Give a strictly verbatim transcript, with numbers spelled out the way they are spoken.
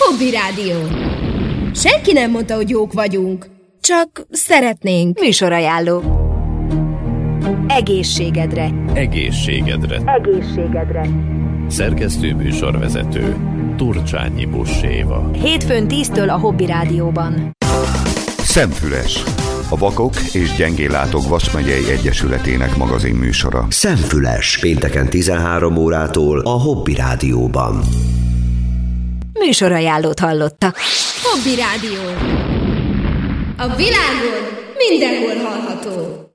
Hobby Rádió. Senki nem mondta, hogy jók vagyunk. Csak szeretnénk. Műsorajánló. Egészségedre. Egészségedre. Egészségedre. Szerkesztő műsorvezető Turcsányi Busséva. Hétfőn tíztől a Hobby Rádióban. Szemfüles. A Vakok és Gyengéllátók Vas megyei Egyesületének magazin műsora. Szemfüles. Pénteken tizenhárom órától a Hobby Rádióban. Műsorajánlót hallottak. Hobby Rádió. A világon mindenhol hallható.